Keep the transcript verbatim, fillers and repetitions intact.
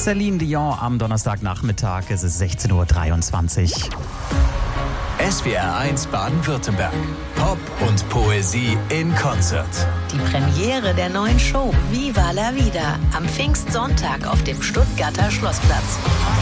Celine Dion am Donnerstagnachmittag. Es ist sechzehn Uhr dreiundzwanzig. S W R eins Baden-Württemberg. Pop und Poesie in Konzert. Die Premiere der neuen Show Viva la Vida am Pfingstsonntag auf dem Stuttgarter Schlossplatz.